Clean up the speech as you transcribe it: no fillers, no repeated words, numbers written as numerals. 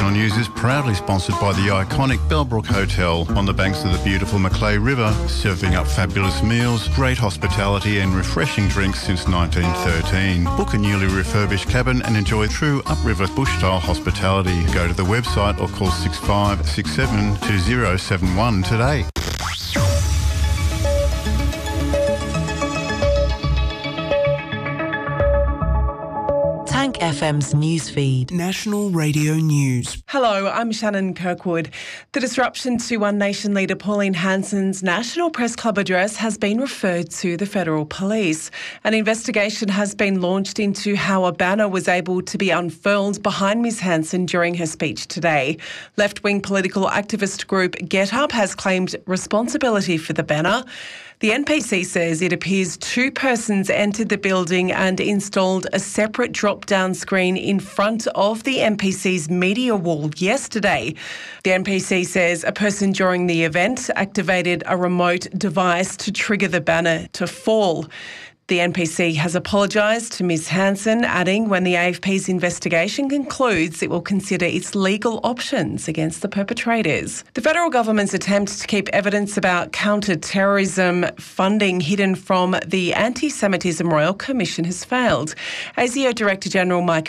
National News is proudly sponsored by the iconic Bellbrook Hotel on the banks of the beautiful Macleay River, serving up fabulous meals, great hospitality and refreshing drinks since 1913. Book a newly refurbished cabin and enjoy true upriver bush-style hospitality. Go to the website or call 6567 2071 today. Tank FM's newsfeed. National Radio News. Hello, I'm Shannon Kirkwood. The disruption to One Nation leader Pauline Hanson's National Press Club address has been referred to the Federal Police. An investigation has been launched into how a banner was able to be unfurled behind Ms Hanson during her speech today. Left-wing political activist group Get Up has claimed responsibility for the banner. The NPC says it appears two persons entered the building and installed a separate drop-down screen in front of the NPC's media wall yesterday. The NPC says a person during the event activated a remote device to trigger the banner to fall. The NPC has apologised to Ms Hanson, adding when the AFP's investigation concludes, it will consider its legal options against the perpetrators. The federal government's attempt to keep evidence about counter-terrorism funding hidden from the Anti-Semitism Royal Commission has failed. ASIO Director General Mike